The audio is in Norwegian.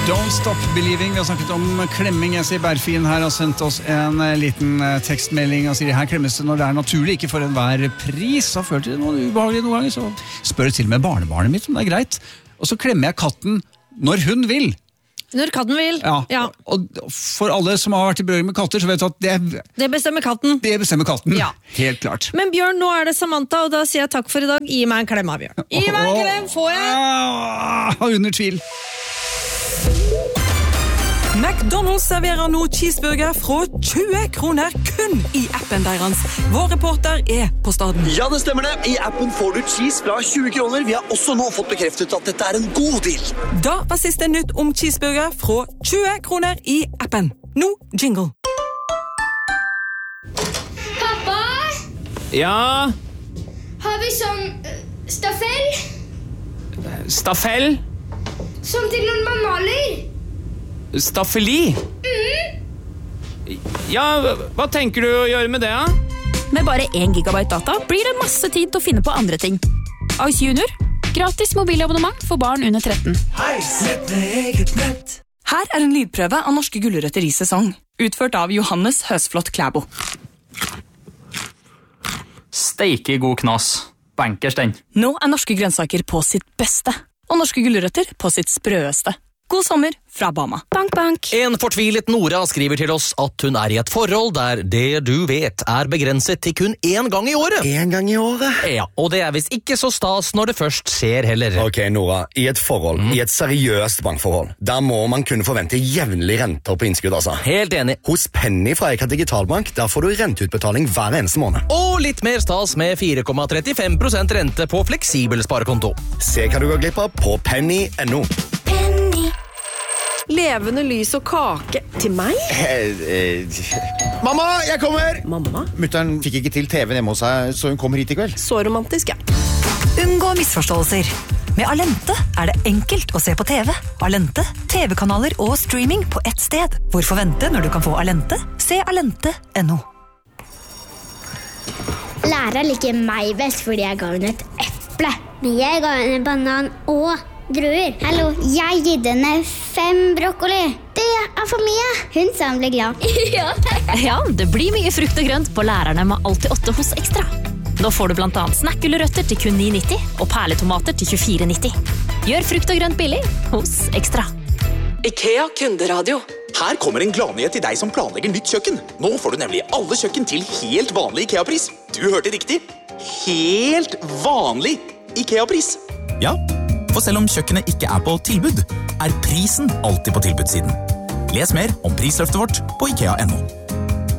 Don't Stop Believing. Vi har snakket om klemming. Jeg ser Berfin her har sendt oss en liten tekstmelding og sier her klemmes det når det naturlig, ikke for enhver pris. Har følt det noe ubehagelig noen ganger, så spør til og med barnebarnet mitt om det greit. Og så klemmer jeg katten når hun vil. Når katten vil. Ja. Og for alle som har vært i berøring med katter, så vet du at det bestemmer katten. Det bestemmer katten, ja. Helt klart. Men Bjørn, nå det Samantha, og da sier jeg takk for i dag. Gi meg en klem av Bjørn. Gi meg en klem, får jeg? Under tvil. McDonald's serverer nå cheeseburger fra 20 kroner kun i appen deres. Vår reporter på staden. Ja, det stemmer det. I appen får du cheese fra 20 kroner. Vi har også nå fått bekreftet at dette en god deal. Da var siste nytt om cheeseburger fra 20 kroner i appen. Nå jingle. Pappa? Ja? Har vi sånn staffell? Staffell? Sånn til når man maler? Staffeli? Ja, hva tenker du å gjøre med det, da? Med bare 1 gigabyte data blir det masse tid til å finne på andre ting. Ice Junior, gratis mobilabonnement for barn under 13. Hei, sett med eget nett. Her en lydprøve av norske gulrøtter i sesong, utført av Johannes Høsflot Klæbo. Steike god knas. Bankers den. Nå norske grønnsaker på sitt beste, og norske gulrøtter på sitt sprøeste. God sommer fra Bama. Bank, bank. En fortvilet Nora skriver til oss at hun i et forhold der det du vet begrenset til kun 1 gang i året. 1 gang i året? Ja, og det visst ikke så stas når det først skjer heller. Ok, Nora, i et forhold, i et seriøst bankforhold, der må man kunne forvente jevnlig renter på innskudd, altså. Helt enig. Hos Penny fra Eika Digitalbank, der får du renteutbetaling hver eneste måned. Og litt mer stas med 4,35% rente på fleksibel sparekonto. Se hva du går glipp av på penny.no. Levende lys og kake til meg? Mamma, jeg kommer! Mamma? Mutteren fikk ikke til TV hjemme hos seg, så hun kommer hit i kveld. Så romantisk, ja. Unngå misforståelser. Med Alente det enkelt å se på TV. Alente, TV-kanaler og streaming på ett sted. Hvorfor vente når du kan få Alente? Se alente.no. Læreren liker meg best fordi jeg ga henne et eple. Men jeg ga henne en banan og druer. Hallo, jeg gitt henne 5 brokkoli. Det for mye. Hun sa hun ble glad. Ja, det blir mye frukt og grønt på lærerne med Alltid 8 hos Ekstra. Nå får du blant annet snakkgulrøtter til kun 9,90 og perletomater til 24,90. Gjør frukt og grønt billig hos Ekstra. IKEA kunderadio. Her kommer en gladnyhet til deg som planlegger nytt kjøkken. Nå får du nemlig alle kjøkken til helt vanlig IKEA-pris. Du hørte riktig. Helt vanlig IKEA-pris. Ja, for selv om kjøkkenet ikke på tilbud, prisen alltid på tilbudssiden. Les mer om prisløftet vårt på IKEA.no.